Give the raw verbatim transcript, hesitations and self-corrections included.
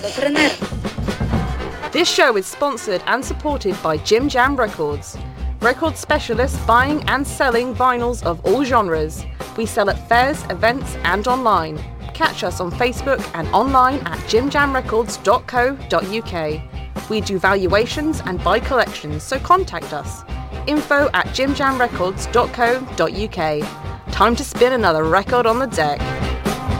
trener. This show is sponsored and supported by Jim Jam Records. Record specialists buying and selling vinyls of all genres. We sell at fairs, events and online. Catch us on Facebook and online at jim jam records dot co dot uk. We do valuations and buy collections, so contact us. Info at jim jam records dot co dot uk. Time to spin another record on the deck.